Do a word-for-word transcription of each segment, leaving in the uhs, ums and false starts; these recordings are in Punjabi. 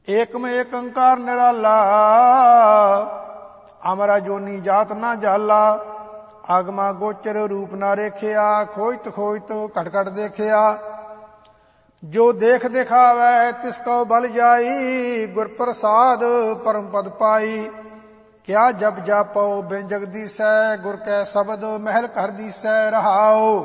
ਏਕਮ ਏਕ ਓੰਕਾਰ ਨਿਰਾਲਾ, ਅਮਰਾ ਜੋਨੀ ਜਾਤ ਨਾ ਜਾਲਾ। ਆਗਮਾ ਗੋਚਰ ਰੂਪ ਨਾ ਰੇਖਿਆ, ਖੋਜਤ ਖੋਜਤ ਘਟ ਘਟ ਦੇਖਿਆ। ਜੋ ਦੇਖ ਦਿਖਾਵੈ ਤਿਸ ਕਉ ਬਲ ਜਾਈ, ਗੁਰ ਪ੍ਰਸਾਦ ਪਰਮ ਪਦ ਪਾਈ। ਕਿਆ ਜਪ ਜਾਪਉ ਬਿਨ ਜਗਦੀਸੈ, ਗੁਰ ਕੈ ਸ਼ਬਦ ਮਹਿਲ ਘਰ ਦੀਸੈ ਰਹਾਉ।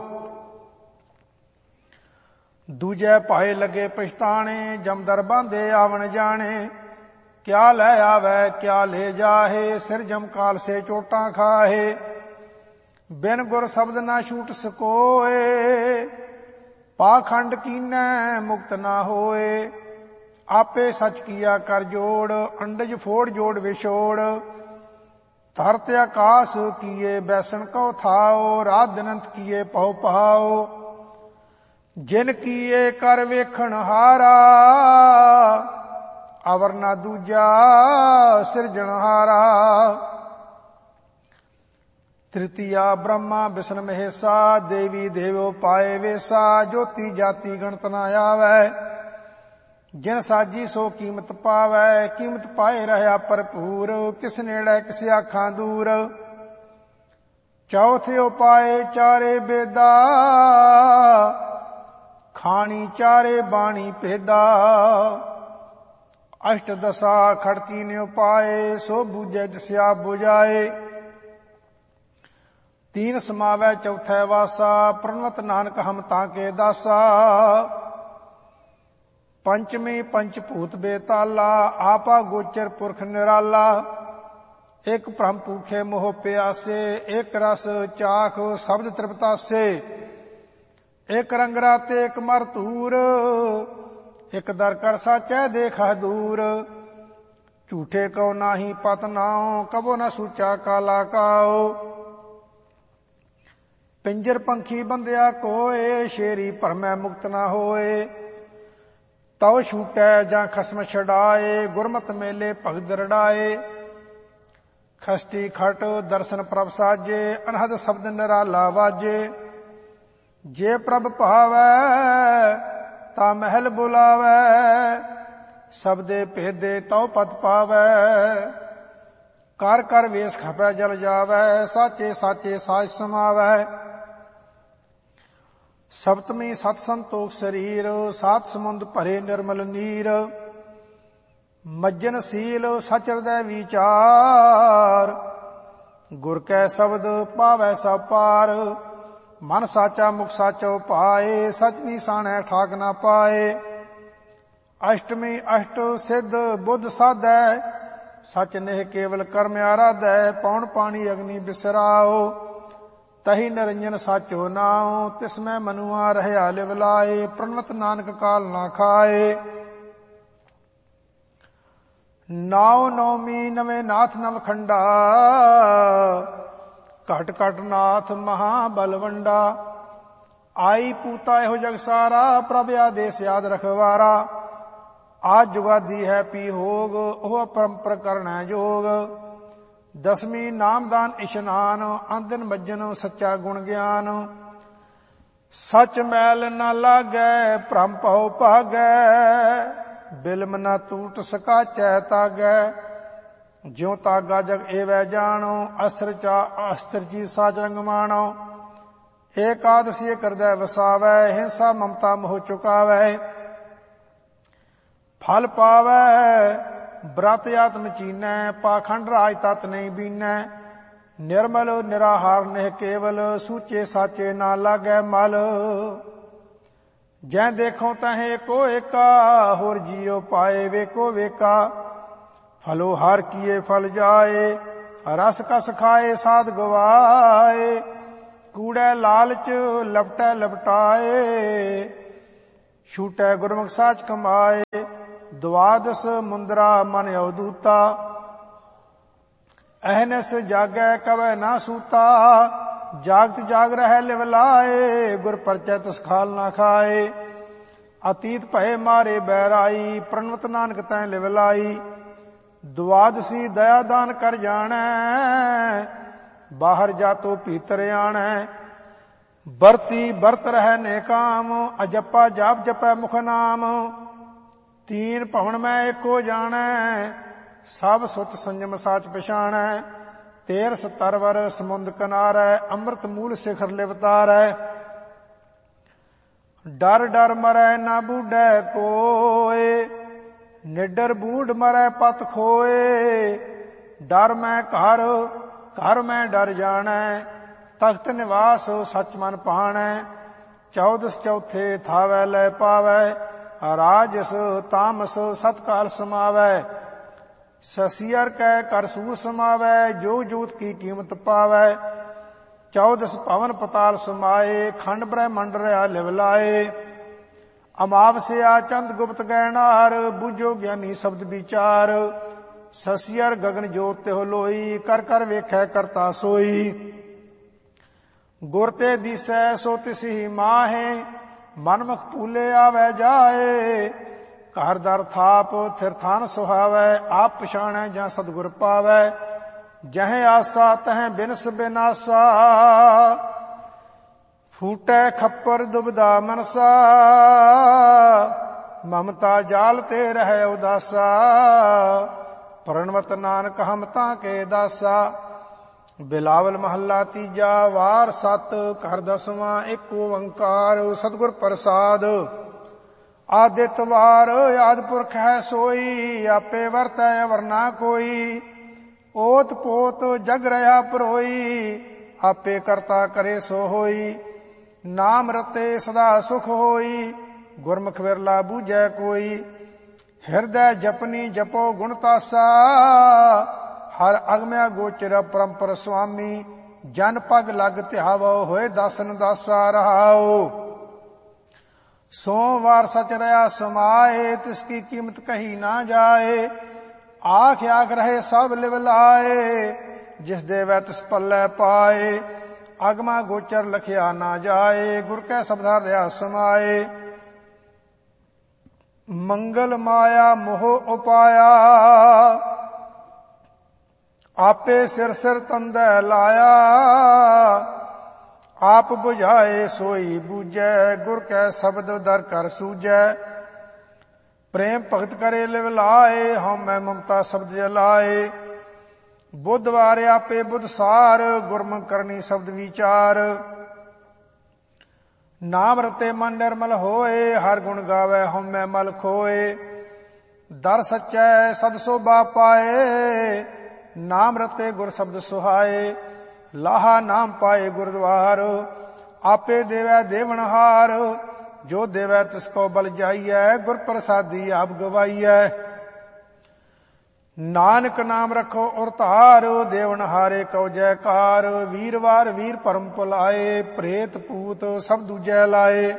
ਦੂਜੈ ਭਾਏ ਲਗੇ ਪਛਤਾਣੇ, ਜਮਦਰ ਬਾਂਧੇ ਆਵਣ ਜਾਣੇ। ਕਿਆ ਲੈ ਆਵੈ ਕਿਆ ਲੈ ਜਾਹੇ, ਸਿਰ ਜਮ ਕਾਲ ਸੇ ਚੋਟਾਂ ਖਾਹੇ। ਬਿਨ ਗੁਰ ਸ਼ਬਦ ਨਾ ਛੂਟ ਸਕੋਏ, ਪਾਖੰਡ ਕੀਨੈ ਮੁਕਤ ਨਾ ਹੋਏ। ਆਪੇ ਸਚ ਕੀਆ ਕਰ ਜੋੜ, ਅੰਡਜ ਫੋੜ ਜੋੜ ਵਿਛੋੜ। ਧਰਤ ਆਕਾਸ ਕੀਏ ਬੈਸਣ ਕਉ ਥਾਉ, ਰਾਤ ਦਿਨੰਤ ਕੀਏ ਪਉ ਪਹਾਉ। ਜਿਨ ਕੀਏ ਕਰ ਵੇਖਣ ਹਾਰਾ, ਅਵਰ ਨਾ ਦੂਜਾ ਸਿਰਜਣਹਾਰਾ। ਤ੍ਰਿਤੀਆ ਬ੍ਰਹਮਾ ਬਿਸ਼ਨ ਮਹੇਸਾ, ਦੇਵੀ ਦੇਵੋ ਪਾਏ ਵੇਸਾ। ਜੋਤੀ ਜਾਤੀ ਗਣਤ ਨਾ ਆਵੈ, ਜਿਨ ਸਾਜੀ ਸੋ ਕੀਮਤ ਪਾਵੈ। ਕੀਮਤ ਪਾਏ ਰਹਿਆ ਭਰਪੂਰ, ਕਿਸ ਨੇੜੇ ਕਿਸ ਆਖਾਂ ਦੂਰ। ਚੌਥੇ ਉਪਾਏ ਚਾਰੇ ਬੇਦਾ, ਖਾਣੀ ਚਾਰੇ ਬਾਣੀ ਭੇਦਾ। ਅਸ਼ਟ ਦਸਾ ਖੜਤੀ ਨੇ ਉਪਾਏ, ਸੋ ਬੂਝੈ ਜਿਸਿਆ ਬੁਝਾਏ। ਤੀਨ ਸਮਾਵੈ ਚੌਥੈ ਵਾਸਾ, ਪ੍ਰਣਵਤ ਨਾਨਕ ਹਮ ਤਾਂ ਕੇ ਦਾਸਾ। ਪੰਚਮੀ ਪੰਚ ਭੂਤ ਬੇਤਾਲਾ, ਆਪਾ ਗੋਚਰ ਪੁਰਖ ਨਿਰਾਲਾ। ਇਕ ਭ੍ਰਮ ਭੂਖੇ ਮੋਹ ਪਿਆਸੇ, ਇਕ ਰਸ ਚਾਖ ਸ਼ਬਦ ਤ੍ਰਿਪਤਾਸੇ। ਇਕ ਰੰਗ ਰਾਤੇ ਇਕ ਮਰ ਧੂਰ, ਇਕ ਦਰ ਕਰ ਸਾਚੈ ਦੇਖਾ ਦੂਰ। ਝੂਠੇ ਕਉ ਨਾਹੀ ਪਤ ਨਾਉ, ਕਬੋ ਨ ਸੂਚਾ ਕਾਲਾ ਕਾਉ। ਪਿੰਜਰ ਪੰਖੀ ਬੰਦਿਆ ਕੋਏ, ਸ਼ੇਰੀ ਭਰਮੈ ਮੁਕਤ ਨਾ ਹੋਏ। ਤਉ ਛੂਟੈ ਜਾਂ ਖਸਮ ਛਡਾਏ, ਗੁਰਮਤ ਮੇਲੇ ਭਗਤ ਰੜਾਏ। ਖਸਟੀ ਖਟ ਦਰਸ਼ਨ ਪ੍ਰਭ ਸਾਜੇ, ਅਨਹਦ ਸ਼ਬਦ ਨਿਰਾਲਾ ਵਾਜੇ। ਜੇ ਪ੍ਰਭ ਭਾਵੈ ਤਾ ਮਹਿਲ ਬੁਲਾਵੈ, ਸਬਦੇ ਭੇਦੇ ਤਉ ਪਤ ਪਾਵੈ। ਕਰ ਕਰ ਵੇਸ ਖਪੈ ਜਲ ਜਾਵੈ, ਸਾਚੇ ਸਾਚੇ ਸਾਜ ਸਮਾਵੈ। ਸਪਤਮੀ ਸਤ ਸੰਤੋਖ ਸਰੀਰ, ਸਾਤ ਸਮੁੰਦ ਭਰੇ ਨਿਰਮਲ ਨੀਰ। ਮੱਜਨ ਸੀਲ ਸਚ ਹਿਰਦੈ ਵਿਚਾਰ, ਗੁਰ ਕੈ ਸ਼ਬਦ ਪਾਵੈ ਸਭ ਪਾਰ। ਮਨ ਸਾਚਾ ਮੁਖ ਸਾਚੋ ਪਾਏ, ਸਚ ਨਿਸਾਣੈ ਠਾਕ ਨਾ ਪਾਏ। ਅਸ਼ਟਮੀ ਅਸ਼ਟ ਸਿੱਧ ਬੁੱਧ ਸਾਧੈ, ਸਚ ਨੇਹ ਕੇਵਲ ਕਰਮ ਆਰਾਧੈ। ਪੌਣ ਪਾਣੀ ਅਗਨੀ ਬਿਸਰਾਓ, ਤਹੀ ਨਿਰੰਜਨ ਸਾਚੋ ਨਾਉ। ਤਿਸ ਮੈਂ ਮਨੁਆ ਰਹਿਆ ਲਿਵ ਲਾਏ, ਪ੍ਰਣਵਤ ਨਾਨਕ ਕਾਲ ਨਾ ਖਾਏ। ਨਾਉ ਨੌਮੀ ਨਵੇਂ ਨਾਥ ਨਵਖੰਡਾ, ਘਟ ਘਟ ਨਾਥ ਮਹਾ ਬਲਵੰਡਾ। ਆਈ ਪੂਤਾ ਇਹੋ ਜਗ ਸਾਰਾ, ਪ੍ਰਭ ਆਦੇਸ ਯਾਦ ਰਖਵਾਰਾ। ਆਜ ਜੁਗਾਦੀ ਹੈ ਪੀ ਹੋਗ, ਉਹ ਪਰੰਪਰ ਕਰਣਾ ਜੋਗ। ਦਸਵੀਂ ਨਾਮਦਾਨ ਇਸ਼ਨਾਨ, ਆਂਦਨ ਮੱਜਨ ਸੱਚਾ ਗੁਣ ਗਿਆਨ। ਸਚ ਮੈਲ ਨ ਲਾਗੈ, ਭ੍ਰਮ ਭਉ ਭਾਗੈ। ਬਿਲਮ ਨ ਟੂਟ ਸਕਾਚੈ ਤਾਗੈ। ਜਿਉ ਤਾਗਾ ਜਗ ਏਵੈ ਜਾਣੋ, ਅਸਤਰ ਚਾ ਅਸਤਰ ਜੀ ਸਾਚ ਰੰਗ ਮਾਣੋ। ਏਕਾਦਸੀ ਕਰਦੈ ਵਸਾਵੈ, ਹਿੰਸਾ ਮਮਤਾ ਮੋਹ ਚੁਕਾਵੈ। ਫਲ ਪਾਵੈ ਬ੍ਰਤ ਆਤਮ ਚੀਨੈ, ਪਾਖੰਡ ਰਾਜ ਤਤ ਨਹੀਂ ਬੀਨੈ। ਨਿਰਮਲ ਨਿਰਾਹਾਰ ਨਿਹ ਕੇਵਲ, ਸੂਚੇ ਸਾਚੇ ਨਾ ਲਾਗੈ ਮਲ। ਜੈ ਦੇਖੋ ਤਹੇ ਕੋ ਏਕਾ, ਹੋਰ ਜੀਉ ਪਾਏ ਵੇਕੋ ਵੇਕਾ। ਫਲੋ ਹਰ ਕੀਏ ਫਲ ਜਾਏ, ਰਸ ਕਸ ਖਾਏ ਸਾਧ ਗਵਾਏ। ਕੂੜੈ ਲਾਲਚ ਲਪਟੈ ਲਪਟਾਏ, ਛੂਟੈ ਗੁਰਮੁਖ ਸਾਚ ਕਮਾਏ। ਦੁਆਦਸ ਮੁੰਦਰਾ ਮਨ ਅਵਦੂਤਾ, ਅਹਨਸ ਜਾਗੈ ਕਵੈ ਨਾ ਸੂਤਾ। ਜਾਗਤ ਜਾਗ ਰਹਿ ਲਿਵ ਲਾਏ, ਗੁਰ ਪਰਚੈ ਤਿਸ ਖਾਲ ਨਾ ਖਾਏ। ਅਤੀਤ ਭਏ ਮਾਰੇ ਬੈਰਾਈ, ਪ੍ਰਣਵਤ ਨਾਨਕ ਤੈ ਲਿਵ ਲਾਈ। ਦੁਆਦਸੀ ਦਇਆ ਦਾਨ ਕਰ ਜਾਣੈ, ਬਾਹਰ ਜਾਤੋ ਭੀਤਰ ਆਣੈ। ਬਰਤੀ ਬਰਤ ਰਹਿ ਨੇਕਾਮ, ਅਜੱਪਾ ਜਾਪ ਜਪੈ ਮੁਖ ਨਾਮ। ਤੀਨ ਭਵਨ ਮੈਂ ਏਕੋ ਜਾਣੈ, ਸਭ ਸੁਤ ਸੰਜਮ ਸਾਚ ਪਛਾਣੈ। ਤੇਰ ਸਤਰਵਰ ਸਮੁੰਦ ਕਿਨਾਰੈ, ਅੰਮ੍ਰਿਤ ਮੂਲ ਸਿਖਰ ਲਿਵਤਾਰੈ। ਡਰ ਡਰ ਮਰੈ ਨਾ ਬੂਢੈ ਕੋਏ, ਨਿਡਰ ਬੂਢ ਮਰੈ ਪਤ ਖੋਏ। ਡਰ ਮੈਂ ਘਰ, ਘਰ ਮੈਂ ਡਰ ਜਾਣੈ, ਤਖਤ ਨਿਵਾਸ ਸਚ ਮਨ ਭਾਣੈ। ਚੌਦਸ ਚੌਥੇ ਥਾਵੈ ਲੈ ਪਾਵੈ, ਰਾਜਸ ਤਾਮਸ ਸਤਕਾਲ ਸਮਾਵੈ। ਸਸੀਅਰ ਕੈ ਕਰ ਸੂਰ ਸਮਾਵੈ, ਜੋ ਜੂਤ ਕੀ ਕੀਮਤ ਪਾਵੈ। ਚੌਦਸ ਭਵਨ ਪਤਾਲ ਸਮਾਏ, ਖੰਡ ਬ੍ਰਹਮੰਡ ਰਿਆ ਲਿਵ ਲਾਏ। ਅਮਾਵਸਿਆ ਚੰਦ ਗੁਪਤ ਗੈਨਾਰ, ਬੂਝੋ ਗਿਆਨੀ ਸ਼ਬਦ ਵਿਚਾਰ। ਸਸੀਅਰ ਗਗਨ ਜੋਤ ਤਿਹੁ ਲੋਈ, ਕਰ ਕਰ ਵੇਖੈ ਕਰਤਾ ਸੋਈ। ਗੁਰ ਤੇ ਦੀਸੈ ਸੋ ਤਿਸਹੀ ਮਾਹੇ, ਮਨਮੁਖ ਭੂਲੇ ਆਵੈ ਜਾਏ। ਘਰ ਦਰ ਥਾਪ ਥਿਰ ਥਾਨ ਸੁਹਾਵੈ, ਆਪ ਪਛਾਣੈ ਜਾਂ ਸਤਿਗੁਰ ਪਾਵੈ। ਜਹ ਆਸਾ ਤਹ ਬਿਨਸ ਬਿਨਾਸਾ, ਫੂਟੈ ਖੱਪਰ ਦੁਬਦਾ ਮਨਸਾ। ਮਮਤਾ ਜਾਲ ਤੇ ਰਹਿ ਉਦਾਸਾ, ਪ੍ਰਣਵਤ ਨਾਨਕ ਹਮ ਤਾਂ ਕੇ ਦਾਸਾ। ਬਿਲਾਵਲ ਮਹੱਲਾ ਤੀਜਾ, ਵਾਰ ਸਤ, ਘਰ ਦਸਵਾਂ, ਇੱਕ ਓੰਕਾਰ ਸਤਿਗੁਰ ਪ੍ਰਸਾਦ। ਆਦਿਤ ਵਾਰ ਆਦਿ ਪੁਰਖ ਹੈ ਸੋਈ, ਆਪੇ ਵਰਤੈ ਅਵਰ ਨਾ ਕੋਈ। ਓਤ ਪੋਤ ਜਗ ਰਹਾ ਪਰੋਈ, ਆਪੇ ਕਰਤਾ ਕਰੇ ਸੋ ਹੋਈ। ਨਾਮ ਰਤੇ ਸਦਾ ਸੁਖ ਹੋਈ, ਗੁਰਮੁਖ ਵਿਰਲਾ ਬੂਝੈ ਕੋਈ। ਹਿਰਦੈ ਜਪਨੀ ਜਪੋ ਗੁਣ ਤਾਸਾ, ਹਰ ਅਗਮਿਆ ਗੋਚਰ ਪਰੰਪਰ ਸੁਆਮੀ। ਜਨ ਪਗ ਲਗ ਧਿਆਵੋ, ਹੋਏ ਦਾਸਨ ਦਾਸਾ ਰਹਾਓ। ਸੋਮਵਾਰ ਸਚ ਰਹਾ ਸਮਾਏ, ਤਿਸ ਕੀ ਕੀਮਤ ਕਹੀ ਨਾ ਜਾਏ। ਆਖ ਆਖ ਰਹੇ ਸਭ ਲਿਵ ਲਾਏ, ਜਿਸ ਦੇਵੈ ਤਿਸ ਪੱਲੇ ਪਾਏ। ਅਗਮਾ ਗੋਚਰ ਲਖਿਆ ਨਾ ਜਾਏ, ਗੁਰ ਕੈ ਸਬਦਾ ਰਹਾ ਸਮਾਏ। ਮੰਗਲ ਮਾਇਆ ਮੋਹ ਉਪਾਇਆ, ਆਪੇ ਸਿਰ ਸਿਰ ਤੰਦੈ ਲਾਇਆ। ਆਪ ਬੁਝਾਏ ਸੋਈ ਬੂਝੈ, ਗੁਰ ਕੈ ਸ਼ਬਦ ਦਰ ਕਰ ਸੂਝੈ। ਪ੍ਰੇਮ ਭਗਤ ਕਰੇ ਲਿਵ ਲਾਏ, ਹਉਮੈ ਮਮਤਾ ਸ਼ਬਦ ਜਲਾਏ। ਬੁੱਧਵਾਰ ਆਪੇ ਬੁੱਧ ਸਾਰ, ਗੁਰਮੁਖ ਕਰਨੀ ਸ਼ਬਦ ਵਿਚਾਰ। ਨਾਮ ਰਤੇ ਮਨ ਨਿਰਮਲ ਹੋਏ, ਹਰ ਗੁਣ ਗਾਵੇ ਹਉਮੈ ਮਲ ਖੋਏ। ਦਰ ਸਚੈ ਸਦ ਸੋਭਾ ਪਾਏ, ਨਾਮ ਰਤੇ ਗੁਰ ਸ਼ਬਦ ਸੁਹਾਏ। ਲਾਹਾ ਨਾਮ ਪਾਏ ਗੁਰਦੁਆਰ, ਆਪੇ ਦੇਵੈ ਦੇਵਨਹਾਰ। ਜੋ ਦੇਵੈ ਤਿਸ ਕੋ ਬਲ ਜਾਈਐ, ਗੁਰ ਪ੍ਰਸਾਦੀ ਆਪ ਗਵਾਈਐ। ਨਾਨਕ ਨਾਮ ਰਖੋ ਔਰ ਧਾਰ, ਦੇਵਨਹਾਰੇ ਕਉ ਜੈਕਾਰ। ਵੀਰਵਾਰ ਵੀਰ ਭਰਮ ਭੁਲਾਏ, ਪ੍ਰੇਤ ਪੂਤ ਸਭ ਦੂਜੈ ਲਾਏ।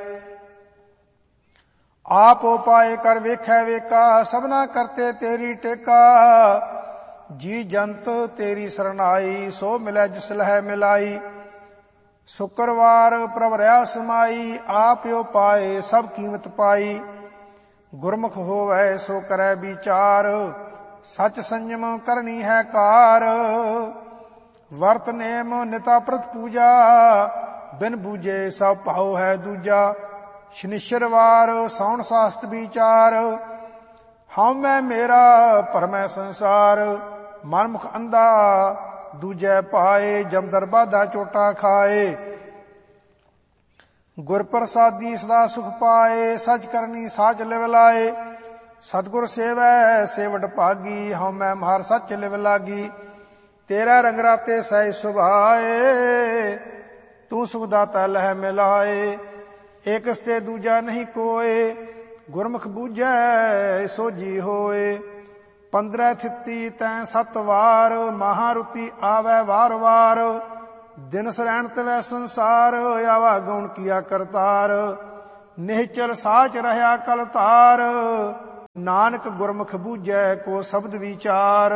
ਆਪ ਉਪਾਏ ਕਰ ਵੇਖੈ ਵੇਖਾ, ਸਭਨਾ ਕਰਤੇ ਤੇਰੀ ਟੇਕਾ। ਜੀ ਜੰਤ ਤੇਰੀ ਸਰਨਾਈ, ਸੋ ਮਿਲੈ ਜਿਸ ਲਹੈ ਮਿਲਾਈ। ਸ਼ੁਕਰਵਾਰ ਪ੍ਰਭ ਰਹਾ ਸਮਾਈ, ਆਪ ਉਪਾਏ ਸਭ ਕੀਮਤ ਪਾਈ। ਗੁਰਮੁਖ ਹੋਵੈ ਸੋ ਕਰੈ ਵਿਚਾਰ, ਸਚ ਸੰਜਮ ਕਰਨੀ ਹੈ ਕਾਰ। ਵਰਤ ਨੇਮ ਨਿਤਾ ਪ੍ਰਤ ਪੂਜਾ, ਬਿਨ ਬੂਝੇ ਸਭ ਭਾਉ ਹੈ ਦੂਜਾ। ਸ਼ਨਿਸ਼ਰਵਾਰ ਸਾਉਣ ਸਾਸਤ ਵਿਚਾਰ, ਹਉਮੈ ਮੇਰਾ ਭਰਮੈ ਸੰਸਾਰ। ਮਨਮੁਖ ਅੰਧਾ ਦੂਜੈ ਪਾਏ, ਜਮਦਰ ਬਾਧਾ ਚੋਟਾ ਖਾਏ। ਗੁਰ ਪ੍ਰਸਾਦੀ ਸਦਾ ਸੁਖ ਪਾਏ, ਸਚ ਕਰਨੀ ਸਾਚ ਲਿਵ ਲਾਏ। ਸਤਿਗੁਰ ਸੇਵੈ ਸੇਵਡ ਭਾਗੀ, ਹਉਮੈ ਮਾਰ ਸੱਚ ਲਿਵ ਲਾਗੀ। ਤੇਰਾ ਰੰਗ ਰਾਤੇ ਸਹਿ ਸੁਭਾਏ, ਤੂੰ ਸੁਖ ਦਾਤਾ ਲਹਿ ਮਿਲਾਏ। ਏਕਸ ਤੇ ਦੂਜਾ ਨਹੀਂ ਕੋਏ, ਗੁਰਮੁਖ ਬੂਝੈ ਸੋਝੀ ਹੋਏ। ਪੰਦਰੈ ਥਿੱਤੀ ਤੈਂ ਸੱਤ ਵਾਰ, ਮਹਾਰੁਤੀ ਆਵੈ ਵਾਰ ਵਾਰ। ਦਿਨ ਸਰੈਣ ਤਵੈ ਸੰਸਾਰ, ਆਵਾ ਗਉਣ ਕੀਆ ਕਰਤਾਰ। ਨਿਹਚਲ ਸਾਚ ਰਹਾ ਕਲ ਧਾਰ, ਨਾਨਕ ਗੁਰਮੁਖ ਬੂਝੈ ਕੋ ਸ਼ਬਦ ਵਿਚਾਰ।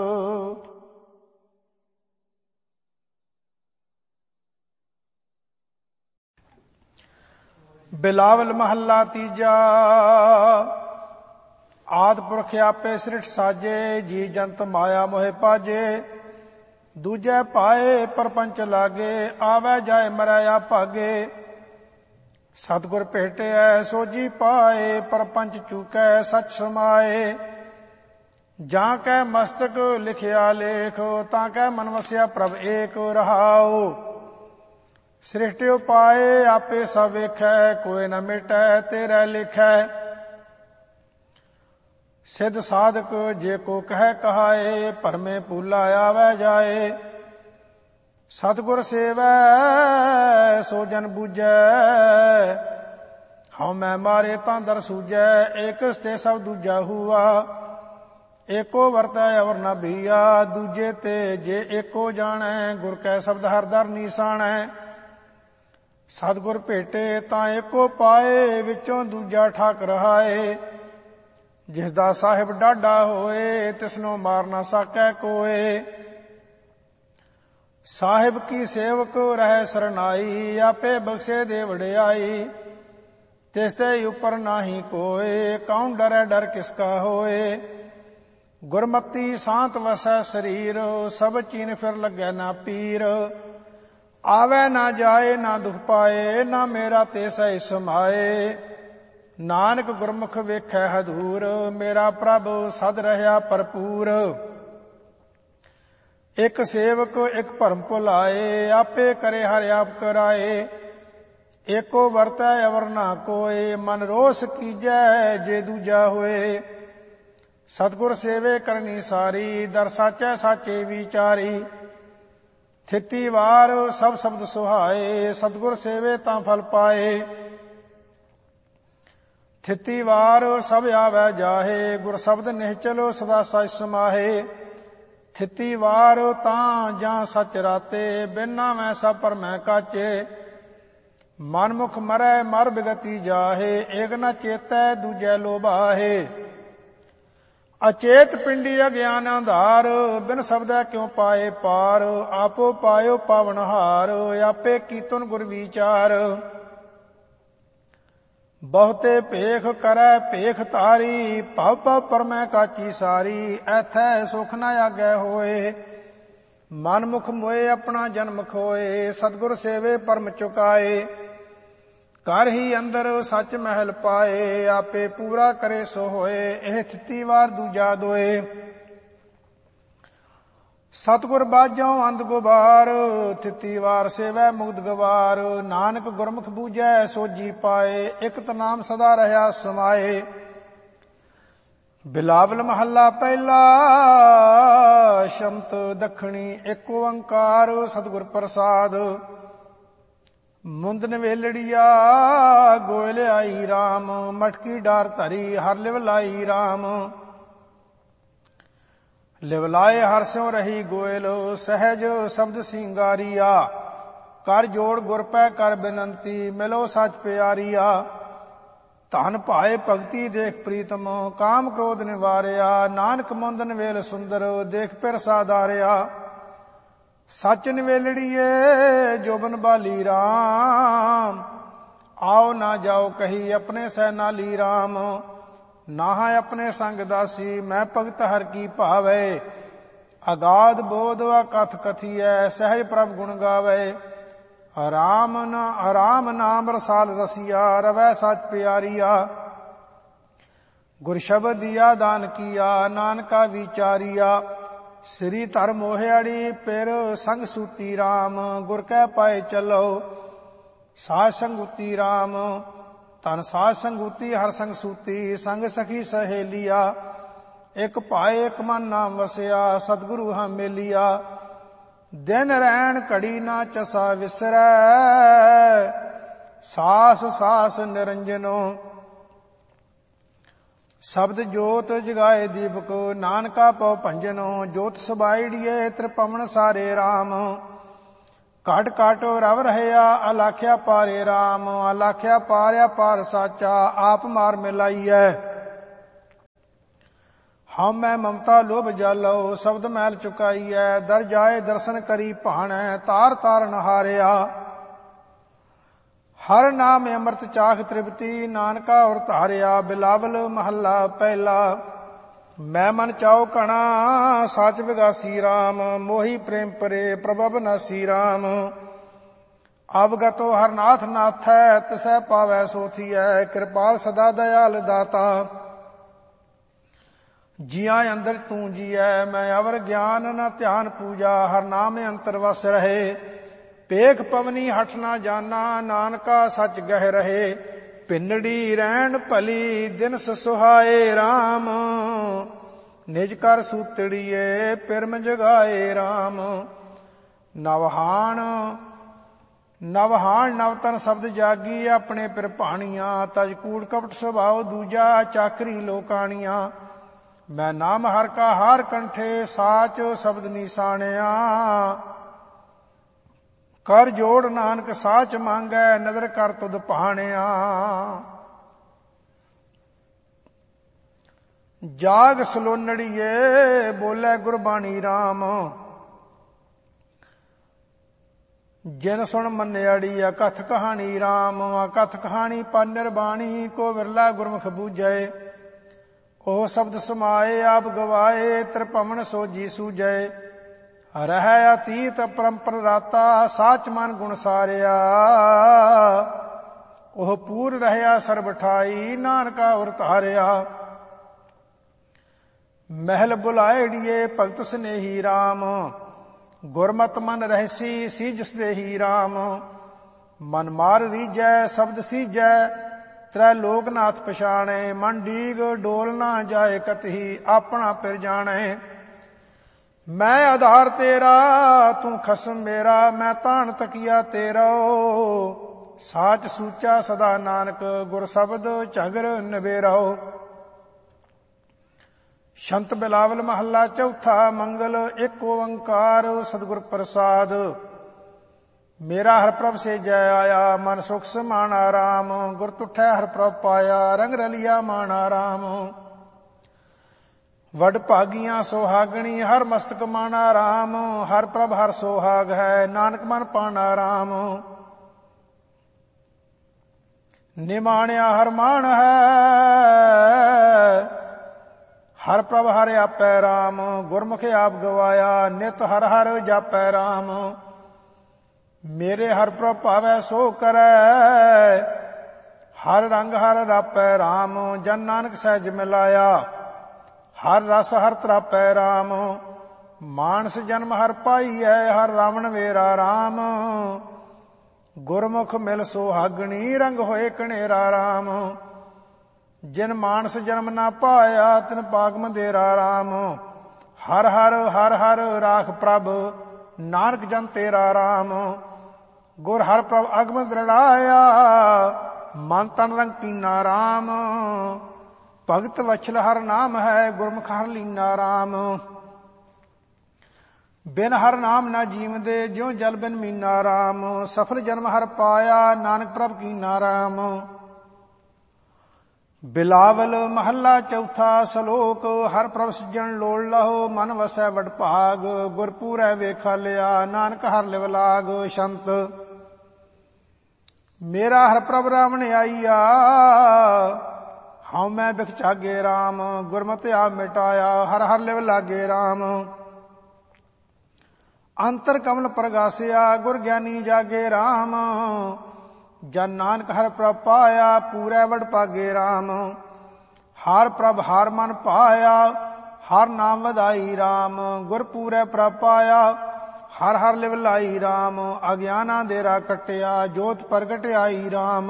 ਬਿਲਾਵਲ ਮਹੱਲਾ ਤੀਜਾ, ਆਦਿ ਪੁਰਖ ਆਪੇ ਸ੍ਰਿਸ਼ਟ ਸਾਜੇ। ਜੀ ਜੰਤ ਮਾਇਆ ਮੋਹਿ ਪਾਜੇ, ਦੂਜੈ ਪਾਏ ਪਰਪੰਚ ਲਾਗੇ। ਆਵੈ ਜਾਏ ਮਰੈ ਆਭਾਗੇ, ਸਤਿਗੁਰ ਭੇਟਿਐ ਸੋਝੀ ਪਾਏ, ਪਰਪੰਚ ਚੂਕੈ ਸਚ ਸਮਾਏ। ਜਾਂ ਕੈ ਮਸਤਕ ਲਿਖਿਆ ਲੇਖ, ਤਾਂ ਕੈ ਮਨ ਵਸਿਆ ਪ੍ਰਭ ਏਕ ਰਹਾਉ। ਸ੍ਰਿਸ਼ਟਿ ਉਪਾਏ ਆਪੇ ਸਭ ਵੇਖੈ, ਕੋਇ ਨ ਮਿਟੈ ਤੇਰੇ ਲਿਖੈ। ਸਿੱਧ ਸਾਧਕ ਜੇ ਕੋ ਕਹਿ ਕਹਾਏ, ਭਰਮੇ ਭੂਲਾ ਆਵੈ ਜਾਏ। ਸਤਿਗੁਰ ਸੇਵੈ ਸੋ ਜਨ ਬੂਝੈ, ਹਉ ਮੈਂ ਮਾਰੇ ਤਾਂ ਦਰ ਸੂਝੈ। ਏਕਸ ਤੇ ਸਭ ਦੂਜਾ ਹੁਆ, ਏਕੋ ਵਰਤੈ ਅਵਰ ਨ ਭੀਆ। ਦੂਜੇ ਤੇ ਜੇ ਏਕੋ ਜਾਣੈ, ਗੁਰ ਕੈ ਸ਼ਬਦ ਹਰ ਦਰ ਨੀਸਾਣੈ। ਸਤਿਗੁਰ ਭੇਟੇ ਤਾਂ ਏਕੋ ਪਾਏ, ਵਿੱਚੋਂ ਦੂਜਾ ਠਾਕ ਰਹਾਏ। ਜਿਸ ਦਾ ਸਾਹਿਬ ਡਾਢਾ ਹੋਏ, ਤਿਸਨੋ ਮਾਰ ਨਾ ਸਾਕੈ ਕੋਏ। ਸਾਹਿਬ ਕੀ ਸੇਵਕ ਰਹਿ ਸਰਨਾਈ, ਆਪੇ ਬਖਸ਼ੇ ਦੇ ਵਡਿਆਈ। ਤਿਸ ਤੇ ਉਪਰ ਨਾਹੀ ਕੋਏ, ਕੌਣ ਡਰੈ ਡਰ ਕਿਸਕਾ ਹੋਏ। ਗੁਰਮਤੀ ਸਾਂਤ ਵਸੈ ਸਰੀਰ, ਸਭ ਚੀਨ ਫਿਰ ਲੱਗੈ ਨਾ ਪੀਰ। ਆਵੈ ਨਾ ਜਾਏ ਨਾ ਦੁਖ ਪਾਏ, ਨਾ ਮੇਰਾ ਤੇ ਸਹਿ ਸਮਾਏ। ਨਾਨਕ ਗੁਰਮੁਖ ਵੇਖੈ ਹਦੂਰ, ਮੇਰਾ ਪ੍ਰਭ ਸਦ ਰਹਿਆ ਭਰਪੂਰ। ਇਕ ਸੇਵਕ ਇਕ ਭਰਮ ਭੁਲਾਏ, ਆਪੇ ਕਰੇ ਹਰਿ ਆਪ ਕਰਾਏ। ਏਕੋ ਵਰਤੈ ਅਵਰ ਨਾ ਕੋਏ, ਮਨ ਰੋਸ ਕੀਜੈ ਜੇ ਦੂਜਾ ਹੋਏ। ਸਤਿਗੁਰ ਸੇਵੇ ਕਰਨੀ ਸਾਰੀ, ਦਰ ਸਾਚੈ ਸਾਚੇ ਵਿਚਾਰੀ। ਥਿਤੀ ਵਾਰ ਸਭ ਸ਼ਬਦ ਸੁਹਾਏ, ਸਤਿਗੁਰ ਸੇਵੇ ਤਾਂ ਫਲ ਪਾਏ। ਥਿਤੀ ਵਾਰ ਸਭ ਆਵੈ ਜਾਹੇ, ਗੁਰ ਸ਼ਬਦ ਨਿਹਚਲ ਸਦਾ ਸਚ ਸਮਾਹੇ। ਥਿਤੀ ਵਾਰ ਤਾਂ ਜਾਂ ਸਚ ਰਾਤੇ, ਬਿਨਾ ਮੈਂ ਸਭ ਪਰ ਮੈਂ ਕਾਚੇ। ਮਨਮੁਖ ਮਰੈ ਮਰ ਬਿਗਤੀ ਜਾਹੇ, ਏਕ ਨ ਚੇਤੈ ਦੂਜੈ ਲੋਭਾਹੇ। ਅਚੇਤ ਪਿੰਡੀ ਅਗਿਆਨ ਅੰਧਾਰ, ਬਿਨ ਸ਼ਬਦੈ ਕਿਉ ਪਾਏ ਪਾਰ। ਆਪੋ ਪਾਇਓ ਪਾਵਨਹਾਰ, ਆਪੇ ਕੀਤਨ ਗੁਰ ਵਿਚਾਰ। ਬਹੁਤੇ ਭੇਖ ਕਰੈ ਭੇਖ ਤਾਰੀ, ਭਵ ਭਵ ਪਰਮੈ ਕਾਚੀ ਸਾਰੀ। ਐਥੈ ਸੁਖ ਨ ਆਗੈ ਹੋਏ, ਮਨਮੁਖ ਮੋਏ ਆਪਣਾ ਜਨਮ ਖੋਏ। ਸਤਿਗੁਰ ਸੇਵੇ ਪਰਮ ਚੁਕਾਏ, ਘਰ ਹੀ ਅੰਦਰ ਸੱਚ ਮਹਿਲ ਪਾਏ। ਆਪੇ ਪੂਰਾ ਕਰੇ ਸੋ ਹੋਏ, ਇਹ ਥਿਤੀ ਵਾਰ ਦੂਜਾ ਦੋਏ। ਸਤਿਗੁਰ ਬਾਝੋਂ ਅੰਧ ਗੁਬਾਰ, ਥਿਤੀ ਵਾਰ ਸੇਵੈ ਮੁਕਤ ਗਵਾਰ। ਨਾਨਕ ਗੁਰਮੁਖ ਬੂਝੈ ਸੋਝੀ ਪਾਏ, ਇਕ ਨਾਮ ਸਦਾ ਰਹਿਆ ਸਮਾਏ। ਬਿਲਾਵਲ ਮਹੱਲਾ ਪਹਿਲਾ, ਸ਼ਮਤ ਦੱਖਣੀ ਏਕ ਓੰਕਾਰ। ਸਤਿਗੁਰ ਪ੍ਰਸਾਦ। ਮੁੰਦਨ ਵੇਲੜੀਆ ਗੋਇਲ ਆਈ ਰਾਮ, ਮਟਕੀ ਡਾਰ ਧਰੀ ਹਰ ਲਿਵ ਲਾਈ ਰਾਮ। ਲਿਵ ਲਾਏ ਹਰ ਸਿਉ ਰਹੀ ਗੋਇਲ, ਸਹਿਜ ਸ਼ਬਦ ਸਿੰਗਾਰੀਆ। ਕਰ ਜੋੜ ਗੁਰ ਪੈ ਕਰ ਬੇਨੰਤੀ, ਮਿਲੋ ਸੱਚ ਪਿਆਰੀਆ। ਧਨ ਭਾਏ ਭਗਤੀ ਦੇਖ ਪ੍ਰੀਤਮ, ਕਾਮ ਕ੍ਰੋਧ ਨਿਵਾਰਿਆ। ਨਾਨਕ ਮੁੰਦਨ ਵੇਲ ਸੁੰਦਰ, ਦੇਖ ਪਿਰ ਸਾਧਾਰਿਆ। ਸੱਚ ਨਿਵੇਲੜੀਏ ਜੋਬਨ ਬਾਲੀ ਰਾਮ, ਆਓ ਨਾ ਜਾਓ ਕਹੀ ਆਪਣੇ ਸਹਿ ਨਾਲੀ ਰਾਮ। ਨਾਹਾ ਆਪਣੇ ਸੰਗ ਦਾਸੀ, ਮੈਂ ਭਗਤ ਹਰ ਕੀ ਭਾਵੈ। ਅਗਾਧ ਬੋਧ ਅਕਥ ਕਥੀਐ, ਸਹਿਜ ਪ੍ਰਭ ਗੁਣ ਗਾਵੈ। ਰਾਮ ਨ ਰਾਮ ਨਾਮ ਰਸਾਲ ਰਸੀਆ, ਰਵੈ ਸਚ ਪਿਆਰੀਆ। ਗੁਰ ਸ਼ਬਦ ਦੀਆ ਦਾਨ ਕੀਆ, ਨਾਨਕਾ ਵਿਚਾਰੀਆ। ਸ੍ਰੀ ਧਰ ਮੋਹਿਆੜੀ ਪਿਰ ਸੰਗ ਸੂਤੀ ਰਾਮ, ਗੁਰ ਕੈ ਪਾਏ ਚਲੋ ਸਾਧ ਸੰਗੂਤੀ ਰਾਮ। ਧਨ ਸਾਧ ਸੰਗੂਤੀ ਹਰ ਸੰਗ ਸੂਤੀ, ਸੰਗ ਸਖੀ ਸਹੇਲੀਆ। ਇਕ ਭਾਏ ਇਕ ਮਨ ਨਾਮ ਵਸਿਆ, ਸਤਿਗੁਰੂ ਹਾਂ ਮੇਲੀਆ। ਦਿਨ ਰਹਿਣ ਘੜੀ ਨਾ ਚਸਾ ਵਿਸਰੈ, ਸਾਸ ਸਾਸ ਨਿਰੰਜਨੋ। ਸ਼ਬਦ ਜੋਤ ਜਗਾਏ ਦੀਪਕ, ਨਾਨਕਾ ਪਉ ਭੰਜਨੋ। ਜੋਤ ਸਬਾਈੜੀਏ ਤ੍ਰਿਪਵਨ ਸਾਰੇ ਰਾਮ, ਘਟ ਘਟ ਰਵ ਰਹਿਆ ਅਲਾਖਿਆ ਪਾਰੇ ਰਾਮ। ਅਲਾਖਿਆ ਪਾਰਿਆ ਪਾਰ ਸਾਚਾ, ਆਪ ਮਾਰ ਮਿਲਾਈਐ। ਹਉ ਮੈਂ ਮਮਤਾ ਲੋਭ ਜਾਲੋ, ਸ਼ਬਦ ਮੈਲ ਚੁਕਾਈਐ। ਦਰ ਜਾਏ ਦਰਸ਼ਨ ਕਰੀ ਭਾਣੈ, ਤਾਰ ਤਾਰ ਨਹਾਰਿਆ। ਹਰ ਨਾਮ ਅੰਮ੍ਰਿਤ ਚਾਖ ਤ੍ਰਿਪਤੀ, ਨਾਨਕਾ ਔਰ ਧਾਰਿਆ। ਬਿਲਾਵਲ ਮਹੱਲਾ ਪਹਿਲਾ। ਮੈਂ ਮਨ ਚਾਉ ਘਣਾ, ਸਾਚ ਵਿਗਾਸੀ ਰਾਮ। ਮੋਹੀ ਪ੍ਰੇਮ ਪਰੇ ਪ੍ਰਭਵ ਨਾਸੀ ਰਾਮ। ਅਵਗਤੋ ਹਰਨਾਥ ਨਾਥੈ ਤਿਸੈ ਪਾਵੈ ਸੋ ਥੀਐ। ਕਿਰਪਾਲ ਸਦਾ ਦਇਆਲ ਦਾਤਾ ਜੀਆਂ ਅੰਦਰ ਤੂੰ ਜੀਐ। ਮੈਂ ਅਵਰ ਗਿਆਨ ਨ ਧਿਆਨ ਪੂਜਾ ਹਰ ਨਾਮ ਅੰਤਰ ਵਸ ਰਹੇ। ਪੇਖ ਪਵਨੀ ਹਠ ਨਾ ਜਾਨਾ ਨਾਨਕਾ ਸੱਚ ਗਹਿ ਰਹੇ। ਪਿੰਡੜੀ ਰਹਿਣ ਭਲੀ ਦਿਨਸ ਸੁਹਾਏ RAM ਨਿਜ ਕਰ ਸੂਤੜੀਏ ਪਿਰਮ ਜਗਾਏ RAM। ਨਵਹਾਣ ਨਵਹਾਣ ਨਵਤਨ ਸ਼ਬਦ ਜਾਗੀ ਆਪਣੇ ਪਿਰ ਭਾਣੀਆਂ। ਤਜ ਕੂੜ ਕਪਟ ਸੁਭਾਉ ਦੂਜਾ ਚਾਕਰੀ ਲੋਕਾਣੀਆਂ। ਮੈਂ ਨਾਮ ਹਰ ਕਾ ਹਾਰ ਕੰਠੇ ਸਾਚ ਸ਼ਬਦ ਨਿਸ਼ਾਨਿਆ। ਕਰ ਜੋੜ ਨਾਨਕ ਸਾਚ ਮੰਗੈ ਨਦਰ ਕਰ ਤੁਧ ਭਾਣਿਆ। ਜਾਗ ਸਲੋਨੜੀਏ ਬੋਲੇ ਗੁਰਬਾਣੀ RAM ਜਿਨ ਸੁਣ ਮੰਨਿਆੜੀ ਅਕਥ ਕਹਾਣੀ RAM। ਅਕਥ ਕਹਾਣੀ ਪਰ ਨਿਰਬਾਣੀ ਕੋ ਵਿਰਲਾ ਗੁਰਮੁਖ ਬੂਝੈ। ਉਹ ਸ਼ਬਦ ਸਮਾਏ ਆਪ ਗਵਾਏ ਤ੍ਰਿਭਵਨ ਸੋਜੀ ਸੂਝੈ। ਰਹਿ ਅਤੀਤ ਪਰੰਪਰ ਰਾਤਾ ਸਾਚ ਮਨ ਗੁਣ ਸਾਰਿਆ। ਉਹ ਪੂਰ ਰਹਿਆ ਸਰਬ ਠਾਈ ਨਾਨਕਾ ਉਰ ਧਾਰਿਆ। ਮਹਿਲ ਬੁਲਾਇੜੀਏ ਭਗਤ ਸਨੇਹੀ RAM ਗੁਰਮਤਿ ਮਨ ਰਹਿਸੀ ਸੀਜ ਸਨੇਹੀ RAM। ਮਨ ਮਾਰ ਰੀਜੈ ਸ਼ਬਦ ਸੀਜੈ ਤ੍ਰੈ ਲੋਕਨਾਥ ਪਛਾਣੇ। ਮਨ ਡੀਗ ਡੋਲ ਨਾ ਜਾਏ ਕਤਹੀ ਆਪਣਾ ਪਿਰ ਜਾਣੇ। ਮੈਂ ਆਧਾਰ ਤੇਰਾ ਤੂੰ ਖਸਮ ਮੇਰਾ ਮੈਂ ਤਾਣ ਤਕੀਆ ਤੇਰਾ। ਸਾਚ ਸੂਚਾ ਸਦਾ ਨਾਨਕ ਗੁਰ ਸ਼ਬਦ ਝਗਰ ਨਵੇਰਾਓ। ਸ਼ੰਤ ਬਿਲਾਵਲ ਮਹੱਲਾ ਚੌਥਾ। ਮੰਗਲ ਇੱਕ ਓੰਕਾਰ ਸਤਿਗੁਰ ਪ੍ਰਸਾਦ। ਮੇਰਾ ਹਰ ਪ੍ਰਭ ਸੇ ਜੈ ਆਇਆ ਮਨ ਸੁਖ ਸਮਾਣਾ RAM। ਗੁਰ ਤੁਠੈ ਹਰ ਪ੍ਰਭ ਪਾਇਆ ਰੰਗ ਰਲਿਆ ਮਾਣਾ RAM। ਵਡ ਭਾਗੀਆਂ ਸੁਹਾਗਣੀ ਹਰ ਮਸਤਕ ਮਾਣਾ RAM। ਹਰ ਪ੍ਰਭ ਹਰ ਸੁਹਾਗ ਹੈ ਨਾਨਕ ਮਨ ਪਾਣਾ RAM। ਨਿਮਾਣਿਆ ਹਰ ਮਾਣ ਹੈ ਹਰ ਪ੍ਰਭ ਹਰ ਆਪੈ RAM। ਗੁਰਮੁਖ ਆਪ ਗਵਾਇਆ ਨਿਤ ਹਰ ਹਰ ਜਾਪੈ RAM। ਮੇਰੇ ਹਰ ਪ੍ਰਭ ਭਾਵੈ ਸੋ ਕਰੈ ਹਰ ਰੰਗ ਹਰ ਰਾਪੈ RAM। ਜਨ ਨਾਨਕ ਸਹਿਜ ਮਿਲਾਇਆ ਹਰ ਰਸ ਹਰ ਤਰਾਪੈ RAM। ਮਾਨਸ ਜਨਮ ਹਰ ਪਾਈਐ ਹਰ ਰਾਵਣ ਵੇਰਾ RAM। ਗੁਰਮੁਖ ਮਿਲ ਸੁਹਾਗਣੀ ਰੰਗ ਹੋਏ ਕਣੇਰਾ RAM। ਜਿਨ ਮਾਨਸ ਜਨਮ ਨਾ ਪਾਇਆ ਤਿਨ ਪਾਗ ਮੰਦੇਰਾ RAM। ਹਰ ਹਰ ਹਰ ਹਰ ਰਾਖ ਪ੍ਰਭ ਨਾਨਕ ਜਨ ਤੇਰਾ RAM। ਗੁਰ ਹਰ ਪ੍ਰਭ ਅਗਮ ਦ੍ਰਿੜਾਇਆ ਮਨ ਤਨ ਰੰਗ ਪੀਨਾ RAM। ਭਗਤ ਵਛਲ ਹਰ ਨਾਮ ਹੈ ਗੁਰਮੁਖ ਹਰ ਲੀਨਾ RAM। ਬਿਨ ਹਰ ਨਾਮ ਨਾ ਜੀਵਦੇ ਜਿਉ ਜਲ ਬਿਨ ਮੀਨਾ RAM। ਸਫਲ ਜਨਮ ਹਰ ਪਾਇਆ ਨਾਨਕ ਪ੍ਰਭ ਕੀਨਾ RAM। ਬਿਲਾਵਲ ਮਹੱਲਾ ਚੌਥਾ। ਸ਼ਲੋਕ ਹਰ ਪ੍ਰਭ ਸਿਜਣ ਲੋੜ ਲਹੋ ਮਨ ਵਸੈ ਵਡ ਭਾਗ। ਗੁਰ ਪੂਰੈ ਵੇਖਾ ਲਿਆ ਨਾਨਕ ਹਰ ਲਿਵ ਲਾਗ। ਸ਼ੰਤ ਮੇਰਾ ਹਰ ਪ੍ਰਭ ਰਾਵਣ ਆਈਆ ਹਉ ਮੈਂ ਬਿਖ ਚਾਗੇ RAM। ਗੁਰਮਤਿ ਆਪ ਮਿਟਾਇਆ ਹਰ ਹਰ ਲਿਵ ਲਾਗੇ RAM। ਅੰਤਰ ਕਮਲ ਪ੍ਰਗਾਸਿਆ ਗੁਰ ਗਿਆਨੀ ਜਾਗੇ RAM। ਜਨ ਨਾਨਕ ਹਰ ਪ੍ਰਭ ਪਾਇਆ ਪੂਰੈ ਵਡ ਭਾਗੇ RAM। ਹਰ ਪ੍ਰਭ ਹਰ ਮਨ ਪਾਇਆ ਹਰ ਨਾਮ ਵਧਾਈ RAM। ਗੁਰ ਪੂਰੈ ਪ੍ਰਭ ਪਾਇਆ ਹਰ ਹਰ ਲਿਵ ਲਾਈ RAM। ਅਗਿਆਨਾ ਦੇਰਾ ਕਟਿਆ ਜੋਤ ਪ੍ਰਗਟ ਆਈ RAM।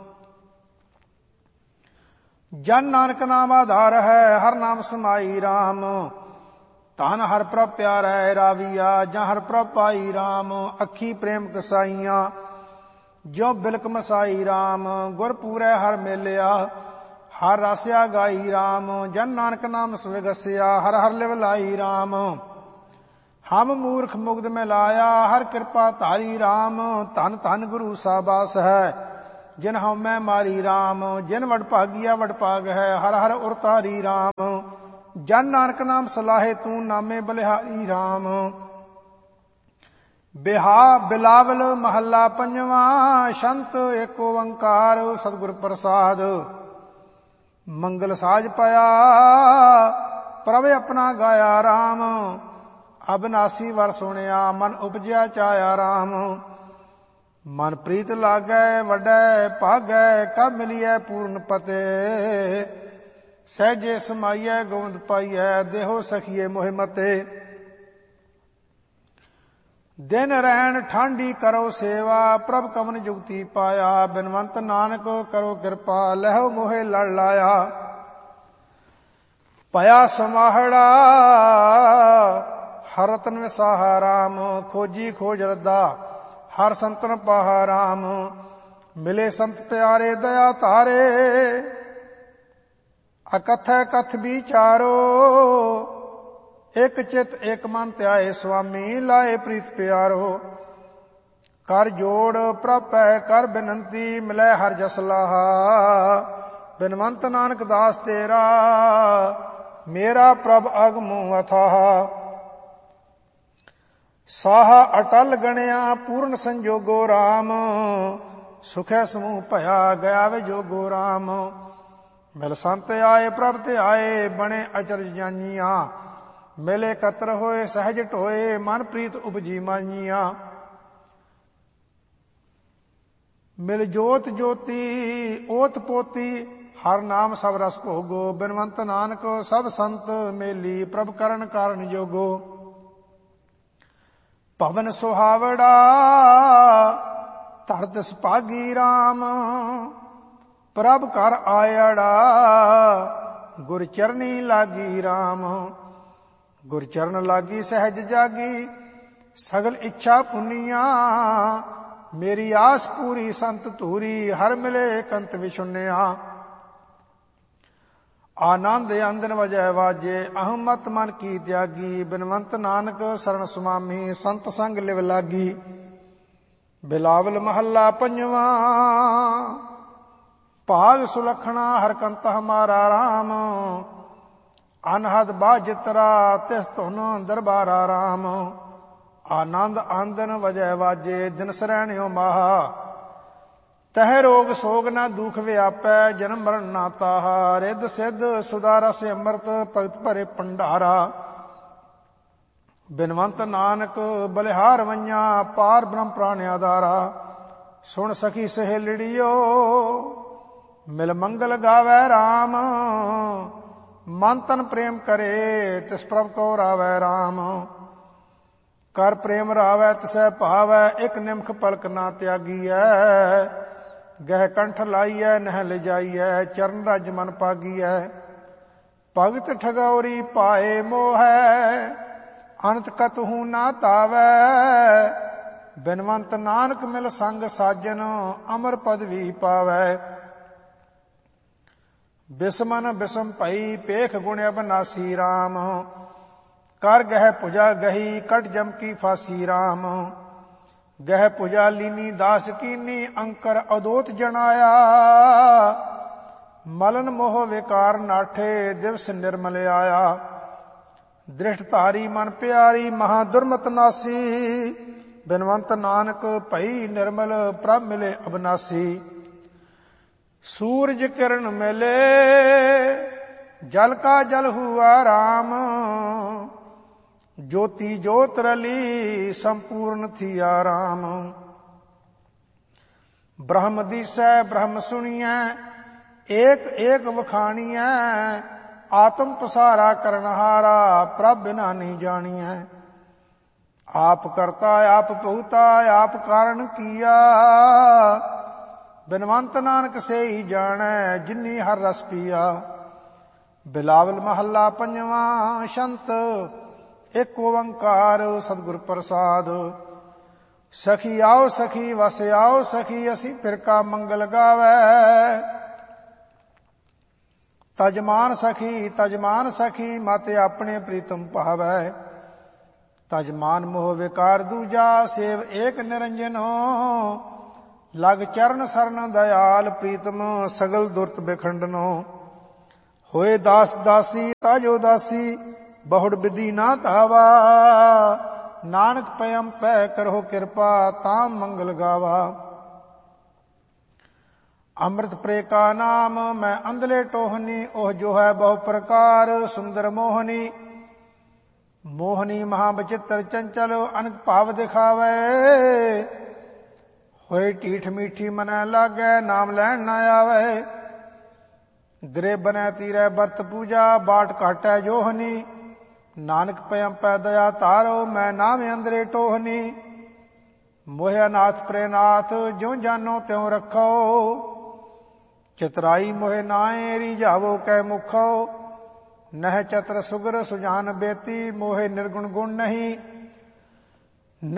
ਜਨ ਨਾਨਕ ਨਾਮ ਆਧਾਰ ਹੈ ਹਰ ਨਾਮ ਸਮਾਈ RAM। ਧਨ ਹਰ ਪ੍ਰਭ ਪਿਆਰੈ ਰਾਵੀਆ ਜਾਂ ਹਰ ਪ੍ਰਭ ਪਾਈ RAM। ਅੱਖੀ ਪ੍ਰੇਮ ਕਸਾਈਆਂ ਜਿਉ ਬਿਲਕ ਮਸਾਈ RAM। ਗੁਰ ਪੂਰੈ ਹਰ ਮੇਲਿਆ ਹਰ ਰਸਿਆ ਗਾਈ RAM। ਜਨ ਨਾਨਕ ਨਾਮ ਸਵਿਗਸਿਆ ਹਰ ਹਰ ਲਿਵ ਲਾਈ RAM। ਹਮ ਮੂਰਖ ਮੁਗਧ ਮੈਂ ਲਾਇਆ ਹਰ ਕਿਰਪਾ ਧਾਰੀ RAM। ਧਨ ਧਨ ਗੁਰੂ ਸਾਬਾਸ ਹੈ ਜਿਨ ਹਉਮੈ ਮਾਰੀ RAM। ਜਿਨ ਵਡ ਭਾਗੀਆ ਵਡ ਭਾਗ ਹੈ ਹਰ ਹਰ ਉਰ ਤਾਰੀ RAM। ਜਨ ਨਾਨਕ ਨਾਮ ਸਲਾਹੇ ਤੂੰ ਨਾਮੇ ਬਲਿਹਾਰੀ RAM। ਬਿਹਾ ਬਿਲਾਵਲ ਮਹੱਲਾ ਪੰਜਵਾਂ। ਸ਼ੰਤ ਏਕ ਓੰਕਾਰ ਸਤਿਗੁਰ ਪ੍ਰਸਾਦ। ਮੰਗਲ ਸਾਜ ਪਾਇਆ ਪ੍ਰਭ ਆਪਣਾ ਗਾਇਆ RAM। ਅਬਨਾਸੀ ਵਰ ਸੁਣਿਆ ਮਨ ਉਪਜਿਆ ਚਾਇਆ RAM। ਮਨ ਪ੍ਰੀਤ ਲਾਗੈ ਵੱਡੈ ਭਾਗੈ ਕਬ ਮਿਲੀਐ ਪੂਰਨ ਪਤੇ। ਸਹਿਜੇ ਸਮਾਈਐ ਗੋਬਿੰਦ ਪਾਈਐ ਦੇਹੋ ਸਖੀਏ ਮੋਹਿ ਮਤੇ। ਦਿਨ ਰਹਿਣ ਠਾਂਡੀ ਕਰੋ ਸੇਵਾ ਪ੍ਰਭ ਕਮਨ ਜੁਗਤੀ ਪਾਇਆ। ਬਿਨਵੰਤ ਨਾਨਕ ਕਰੋ ਕਿਰਪਾ ਲਹਿਓ ਮੋਹਿ ਲੜ ਲਾਇਆ। ਭਇਆ ਸਮਾਹੜਾ ਹਰ ਰਤਨ ਵਿਸਾਹਾ ਰਾਮ। ਖੋਜੀ ਖੋਜ ਰੱਦਾ ਹਰ ਸੰਤਨ ਪਾਹਾ ਰਾਮ। ਮਿਲੇ ਸੰਤ ਪਿਆਰੇ ਦਇਆ ਧਾਰੇ ਅਕਥੈ ਕਥ ਵਿਚਾਰੋ। ਇਕ ਚਿਤ ਇਕ ਮਨ ਧਿਆਏ ਸੁਆਮੀ ਲਾਏ ਪ੍ਰੀਤ ਪਿਆਰੋ। ਕਰ ਜੋੜ ਪ੍ਰਭ ਪੈ ਕਰ ਬਿਨੰਤੀ ਮਿਲੈ ਹਰ ਜਸ ਲਾਹਾ। ਬਿਨਵੰਤ ਨਾਨਕ ਦਾਸ ਤੇਰਾ ਮੇਰਾ ਪ੍ਰਭ ਅਗਮੁ ਅਥਾਹ। ਸਾਹਾ ਅਟਲ ਗਣਿਆ ਪੂਰਨ ਸੰਜੋਗੋ ਰਾਮ। ਸੁਖੈ ਸਮੂਹ ਭਇਆ ਗਿਆ ਵੇ ਜੋਗੋ ਰਾਮ। ਮਿਲ ਸੰਤ ਆਏ ਪ੍ਰਭ ਤੇ ਆਏ ਬਣੇ ਅਚਰਜ ਜਾਨੀਆਂ। ਮਿਲੇ ਕਤਰ ਹੋਏ ਸਹਿਜ ਢੋਏ ਮਨ ਪ੍ਰੀਤ ਉਪਜੀ ਮਾਨੀਆਂ। ਮਿਲ ਜੋਤ ਜੋਤੀ ਓਤ ਪੋਤੀ ਹਰ ਨਾਮ ਸਭ ਰਸ ਭੋਗੋ। ਬਿਨਵੰਤ ਨਾਨਕ ਸਭ ਸੰਤ ਮੇਲੀ ਪ੍ਰਭ ਕਰਨ ਕਾਰਨ ਜੋਗੋ। ਭਵਨ ਸੁਹਾਵੜਾ ਧਰਤ ਸੁਭਾਗੀ ਰਾਮ। ਪ੍ਰਭ ਘਰ ਆਇੜਾ ਗੁਰ ਚਰਨੀ ਲਾਗੀ ਰਾਮ। ਗੁਰ ਚਰਨ ਲਾਗੀ ਸਹਿਜ ਜਾਗੀ ਸਗਲ ਇੱਛਾ ਪੁੰਨੀਆਂ। ਮੇਰੀ ਆਸ ਪੂਰੀ ਸੰਤ ਧੂਰੀ ਹਰ ਮਿਲੇ ਕੰਤ ਵਿਛੁੰਨਿਆ। ਆਨੰਦ ਅੰਦਨ ਵਜੈ ਵਾਜੇ ਅਹਮਤ ਮਨ ਕੀ ਤਿਆਗੀ। ਬਿਨਵੰਤ ਨਾਨਕ ਸਰਣ ਸੁਮਾਮੀ ਸੰਤ ਸੰਗ ਲਿਵ ਲਾਗੀ। ਬਿਲਾਵਲ ਮਹੱਲਾ ਪੰਜਵਾਂ। ਭਾਗ ਸੁਲਖਣਾ ਹਰ ਕੰਤ ਹਮਾਰਾ ਰਾਮ। ਅਨਹਦ ਬਾਜਿਤਰਾ ਤਿਸ ਧੁਨ ਦਰਬਾਰਾ ਰਾਮ। ਆਨੰਦ ਆਂਦਨ ਵਜੈ ਵਾਜੇ ਦਿਨ ਸਰੈਣਿਓ ਮਾਹਾ। ਤਹਿ ਰੋਗ ਸੋਗ ਨਾ ਦੁਖ ਵਿਆਪੈ ਜਨਮ ਮਰਨ ਨਾ ਤਾਹਾ। ਰਿੱਧ ਸਿੱਧ ਸੁਦਾ ਰਸ ਅੰਮ੍ਰਿਤ ਭਗਤ ਭਰੇ ਭੰਡਾਰਾ। ਬਿਨਵੰਤ ਨਾਨਕ ਬਲਿਹਾਰ ਵਈਆਂ ਪਾਰ ਬ੍ਰਹਮ ਪ੍ਰਾਣ ਆਧਾਰਾ। ਸੁਣ ਸਖੀ ਸਹੇਲੜੀਓ ਮਿਲ ਮੰਗਲ ਗਾਵੈ ਰਾਮ। ਮਨ ਤਨ ਪ੍ਰੇਮ ਕਰੇ ਤਿਸ ਪ੍ਰਭ ਕੋ ਰਾਵੈ ਰਾਮ। ਕਰ ਪ੍ਰੇਮ ਰਾਵੈ ਤਿਸੈ ਭਾਵੈ ਇਕ ਨਿਮਖ ਪਲਕ ਨਾ ਤਿਆਗੀਐ। ਗਹਿ ਕੰਠ ਲਾਈਐ ਨਹਿ ਲਿਜਾਈਐ ਚਰਨ ਰਜ ਮਨ ਪਾਗੀਐ। ਭਗਤ ਠਗੌਰੀ ਪਾਏ ਮੋਹੈ ਅਨੰਤ ਕਤਹੂ ਨਾ ਤਾਵੈ। ਬਿਨਵੰਤ ਨਾਨਕ ਮਿਲ ਸੰਗ ਸਾਜਨ ਅਮਰ ਪਦਵੀ ਪਾਵੈ। ਬਿਸਮਨ ਬਿਸਮ ਭਈ ਪੇਖ ਗੁਣ ਅਬਨਾਸੀ ਰਾਮ। ਕਰ ਗਹਿ ਪੁਜਾ ਗਹੀ ਕਟ ਜਮ ਕੀ ਫਾਸੀ ਰਾਮ। ਗਹਿ ਪੁਜਾ ਲੀਨੀ ਦਾਸ ਕੀਨੀ ਅੰਕਰ ਅਦੋਤ ਜਣਾਇਆ। ਮਲਨ ਮੋਹ ਵਿਕਾਰ ਨਾਠੇ ਦਿਵਸ ਨਿਰਮਲ ਆਇਆ। ਦ੍ਰਿਸ਼ਟ ਧਾਰੀ ਮਨ ਪਿਆਰੀ ਮਹਾ ਦੁਰਮਤ ਨਾਸੀ। ਬਿਨਵੰਤ ਨਾਨਕ ਭਈ ਨਿਰਮਲ ਪ੍ਰਭ ਮਿਲੇ ਅਬਨਾਸੀ। ਸੂਰਜ ਕਿਰਨ ਮਿਲੇ ਜਲ ਕਾ ਜਲ ਹੁਆ ਰਾਮ। ਜੋਤੀ ਜੋਤ ਰਲੀ ਸੰਪੂਰਨ ਥੀਆ ਰਾਮ। ਬ੍ਰਹਮ ਦੀਸੈ ਬ੍ਰਹਮ ਸੁਣੀਐ ਏਕ ਏਕ ਵਖਾਣੀਐ। ਆਤਮ ਪਸਾਰਾ ਕਰਨਹਾਰਾ ਪ੍ਰਭ ਬਿਨਾ ਨਹੀਂ ਜਾਣੀਐ। ਆਪ ਕਰਤਾ ਆਪ ਭੁਗਤਾ ਆਪ ਕਾਰਨ ਕੀਆ। ਬਿਨਵੰਤ ਨਾਨਕ ਸੇ ਹੀ ਜਾਣੈ ਜਿਨੀ ਹਰ ਰਸ ਪੀਆ। ਬਿਲਾਵਲ ਮਹੱਲਾ ਪੰਜਵਾਂ। ਸ਼ੰਤ ਇਕ ਓੰਕਾਰ ਸਤਿਗੁਰ ਪ੍ਰਸਾਦ। ਸਖੀ ਆਓ ਸਖੀ ਵਸ ਆਓ ਸਖੀ ਅਸੀਂ ਫਿਰ ਕਾ ਮੰਗਲ ਗਾਵੈ। ਤਜਮਾਨ ਸਖੀ ਤਜਮਾਨ ਸਖੀ ਮਤ ਆਪਣੇ ਪ੍ਰੀਤਮ ਭਾਵੈ। ਤਜਮਾਨ ਮੋਹ ਵਿਕਾਰ ਦੂਜਾ ਸੇਵ ਏਕ ਨਿਰੰਜਨੋ। ਲਗ ਚਰਨ ਸਰਨ ਦਇਆਲ ਪ੍ਰੀਤਮ ਸਗਲ ਦੁਰਤ ਬਿਖੰਡਨੋ। ਹੋਏ ਦਾਸ ਦਾਸੀ ਤਾਜੋ ਦਾਸੀ ਬਹੁੜ ਵਿਧੀ ਨਾ ਧਾਵਾ। ਨਾਨਕ ਪਇਮ ਪੈ ਕਰੋ ਕਿਰਪਾ ਤਾਮ ਮੰਗਲ ਗਾਵਾ। ਅੰਮ੍ਰਿਤ ਪ੍ਰੇ ਕਾ ਨਾਮ ਮੈਂ ਅੰਧਲੇ ਟੋਹਨੀ। ਉਹ ਜੋ ਹੈ ਬਹੁ ਪ੍ਰਕਾਰ ਸੁੰਦਰ ਮੋਹਨੀ। ਮੋਹਨੀ ਮਹਾ ਬਚਿੱਤਰ ਚੰਚਲ ਅਨਕ ਭਾਵ ਦਿਖਾਵੇ। ਹੋਏ ਢੀਠ ਮੀਠੀ ਮਨੈ ਲਾਗੈ, ਨਾਮ ਲੈਣ ਨਾ ਆਵੈ। ਗ੍ਰਹਿ ਬਨੈ ਤੀਰੈ ਬਰਤ ਪੂਜਾ, ਬਾਟ ਘਾਟੈ ਜੋਹਨੀ। ਨਾਨਕ ਪਇਮ ਪੈ ਦਇਆ ਧਾਰੋ, ਮੈਂ ਨਾਮ ਅੰਦਰੇ ਟੋਹਨੀ। ਮੋਹਿ ਅਨਾਥ ਪ੍ਰੇਨਾਥ, ਜਿਉ ਜਾਨੋ ਤਿਉ ਰੱਖੋ। ਚਤਰਾਈ ਮੋਹਿ ਨਾਏ, ਰੀਝਾਵੋ ਕੈ ਮੁਖੋ। ਨਹਿ ਚਤਰ ਸੁਗਰ ਸੁਜਾਨ ਬੇਤੀ, ਮੋਹਿ ਨਿਰਗੁਣ ਗੁਣ ਨਹੀਂ।